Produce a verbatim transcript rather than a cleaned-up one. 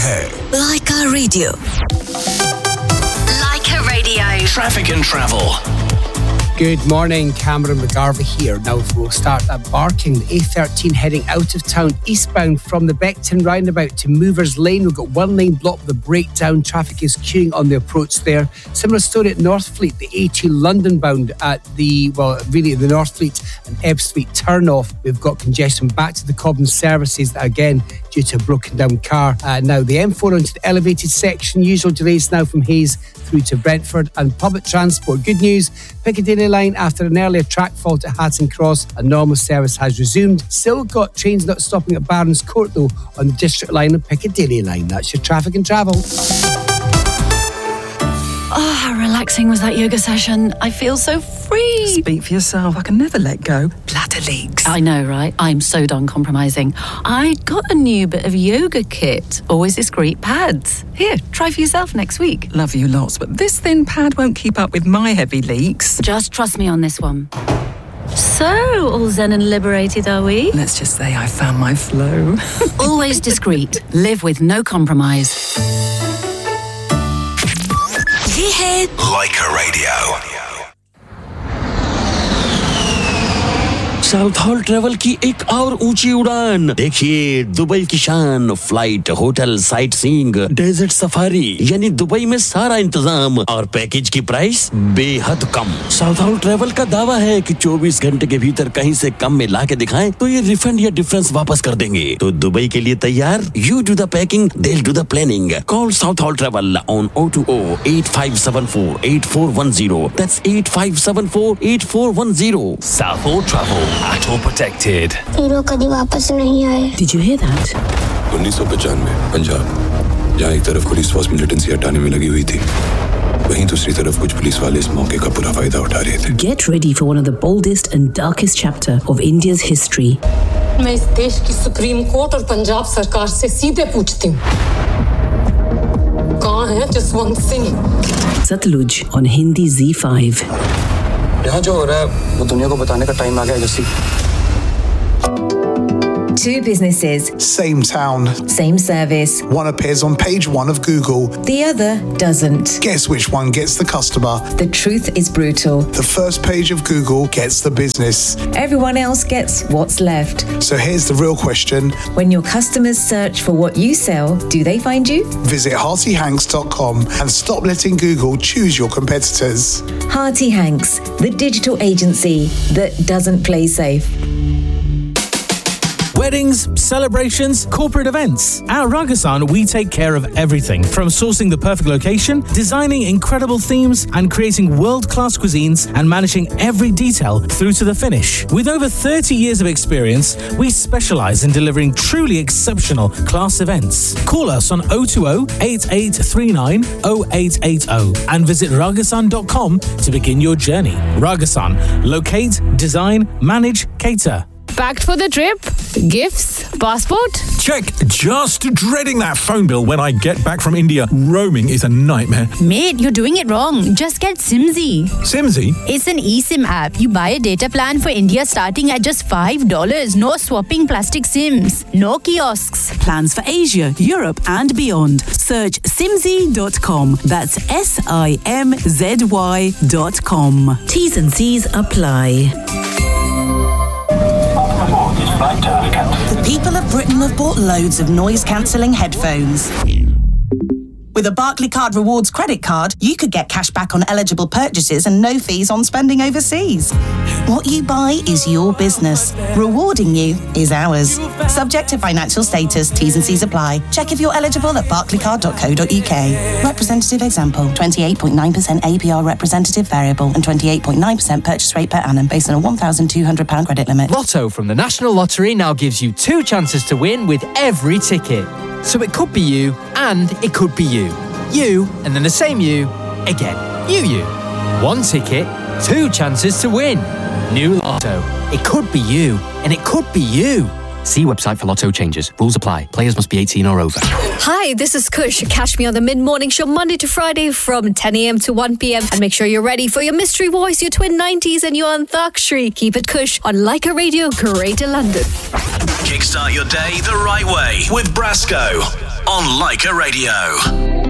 है Laika Radio. Laika Radio. Traffic and travel. Good morning, Cameron McGarvey here. Now we'll start at Barking, the A thirteen heading out of town eastbound from the Beckton roundabout to Movers Lane. We've got one lane blocked with a breakdown. Traffic is queuing on the approach there. Similar story at Northfleet, the A two London bound at the, well, really the Northfleet and Ebbsfleet turn-off. We've got congestion back to the Cobham services, again, due to a broken down car. Uh, now the M four onto the elevated section, usual delays now from Hayes through to Brentford, and public transport. Good news, Piccadilly line after an earlier track fault at Hatton Cross, a normal service has resumed. Still got trains not stopping at Barons Court though on the District line and Piccadilly line. That's your traffic and travel. Oh, how relaxing was that yoga session. I feel so free. Speak for yourself. I can never let go. Bladder leaks. I know, right? I'm so done compromising. I got a new bit of yoga kit. Always discreet pads. Here, try for yourself next week. Love you lots, but this thin pad won't keep up with my heavy leaks. Just trust me on this one. So, all zen and liberated, are we? Let's just say I found my flow. Always discreet. Live with no compromise. ये है Laika Radio. South hall travel की एक और ऊंची उड़ान। देखिए Dubai की शान, flight, hotel, sight seeing, desert safari, यानी दुबई में सारा इंतजाम और पैकेज की प्राइस बेहद कम। साउथ हॉल ट्रेवल का दावा है कि चौबीस घंटे के भीतर कहीं से कम में ला के दिखाएं तो ये रिफंड या डिफरेंस वापस कर देंगे। तो दुबई के लिए तैयार? You do the packing, they will do the planning. Call south hall travel on O two O eight five seven four eight four one zero. That's eight five seven four eight four one zero. South Hall Travel. At all protected. Hero कभी वापस नहीं आए। Did you hear that? उन्नीस सौ पचानवे पंजाब, जहाँ एक तरफ पुलिस फोर्स मिलिटेंसी हटाने में लगी हुई थी, वहीं दूसरी तरफ कुछ पुलिस वाले इस मौके का पूरा फायदा उठा रहे थे। Get ready for one of the boldest and darkest chapter of India's history. मैं इस देश की सुप्रीम कोर्ट और पंजाब सरकार से सीधे पूछती हूँ, कहाँ है Jaswant Singh? Satluj on Hindi Z five. यहाँ जो हो रहा है वो दुनिया को बताने का टाइम आ गया Jassi. Two businesses. Same town. Same service. One appears on page one of Google. The other doesn't. Guess which one gets the customer? The truth is brutal. The first page of Google gets the business. Everyone else gets what's left. So here's the real question. When your customers search for what you sell, do they find you? Visit hearty hanks dot com and stop letting Google choose your competitors. Hearty Hanks, the digital agency that doesn't play safe. Weddings, celebrations, corporate events. At Ragasan, we take care of everything from sourcing the perfect location, designing incredible themes, and creating world-class cuisines and managing every detail through to the finish. With over thirty years of experience, we specialize in delivering truly exceptional class events. Call us on oh two oh, eight eight three nine, oh eight eight oh and visit ragasan dot com to begin your journey. Ragasan. Locate, design, manage, cater. Packed for the trip? Gifts? Passport? Check. Just dreading that phone bill when I get back from India. Roaming is a nightmare. Mate, you're doing it wrong. Just get Simzy. Simzy? It's an eSIM app. You buy a data plan for India starting at just five dollars. No swapping plastic SIMs. No kiosks. Plans for Asia, Europe and beyond. Search simzy dot com. That's S I M Z Y dot com. T's and C's apply. The people of Britain have bought loads of noise-cancelling headphones. With a Barclaycard Rewards credit card, you could get cash back on eligible purchases and no fees on spending overseas. What you buy is your business. Rewarding you is ours. Subject to financial status, T's and C's apply. Check if you're eligible at barclaycard dot co dot uk. Representative example, twenty-eight point nine percent A P R representative variable and twenty-eight point nine percent purchase rate per annum based on a one thousand two hundred pounds credit limit. Lotto from the National Lottery now gives you two chances to win with every ticket. So it could be you, and it could be you. You, and then the same you, again. You, you. One ticket, two chances to win. New Lotto. It could be you, and it could be you. See website for lotto changes. Rules apply. Players must be eighteen or over. Hi, this is Kush. Catch me on the mid-morning show Monday to Friday from ten a.m. to one p.m. And make sure you're ready for your mystery voice, your twin nineties and your Antakshri. Keep it Kush on Leica Radio, Greater London. Kickstart your day the right way with Brasco on Leica Radio.